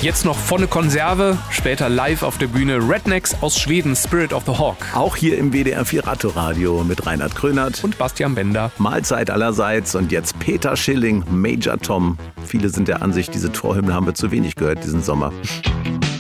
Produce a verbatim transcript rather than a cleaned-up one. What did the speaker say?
Jetzt noch volle Konserve, später live auf der Bühne Rednecks aus Schweden, Spirit of the Hawk. Auch hier im W D R vier Radio mit Reinhard Krönert und Bastian Bender. Mahlzeit allerseits und jetzt Peter Schilling, Major Tom. Viele sind der Ansicht, diese Torhymne haben wir zu wenig gehört diesen Sommer.